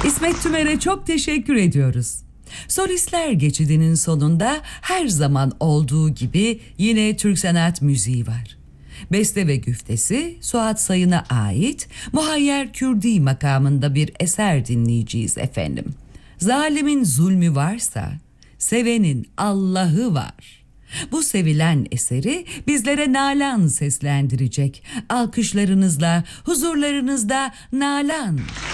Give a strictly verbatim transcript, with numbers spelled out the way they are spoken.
İsmet Tümer'e çok teşekkür ediyoruz. Solistler geçidinin sonunda her zaman olduğu gibi yine Türk sanat müziği var. Beste ve güftesi Suat Sayın'a ait Muhayyer Kürdi makamında bir eser dinleyeceğiz efendim. Zalimin zulmü varsa sevenin Allah'ı var. Bu sevilen eseri bizlere Nalan seslendirecek. Alkışlarınızla huzurlarınızda Nalan.